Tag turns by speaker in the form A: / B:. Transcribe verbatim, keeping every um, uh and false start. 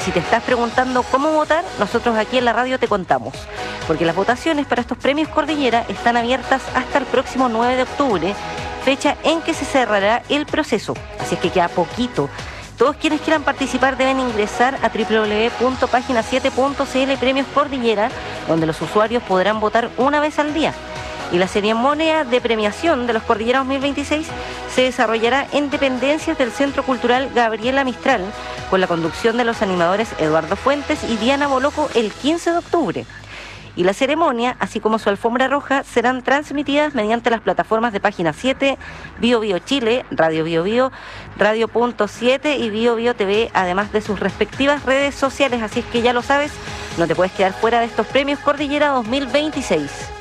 A: si te estás preguntando cómo votar, nosotros aquí en la radio te contamos. Porque las votaciones para estos premios Cordillera están abiertas hasta el próximo nueve de octubre, fecha en que se cerrará el proceso. Así es que queda poquito. Todos quienes quieran participar deben ingresar a doble u doble u doble u punto página siete punto c l Premios Cordillera, donde los usuarios podrán votar una vez al día. Y la ceremonia de premiación de los Cordillera dos mil veintiséis se desarrollará en dependencias del Centro Cultural Gabriela Mistral, con la conducción de los animadores Eduardo Fuentes y Diana Boloco el quince de octubre. Y la ceremonia, así como su alfombra roja, serán transmitidas mediante las plataformas de Página siete, Bio Bio Chile, Radio Bio Bio, Radio Punto siete y Bio Bio T V, además de sus respectivas redes sociales. Así es que ya lo sabes, no te puedes quedar fuera de estos premios Cordillera dos mil veintiséis.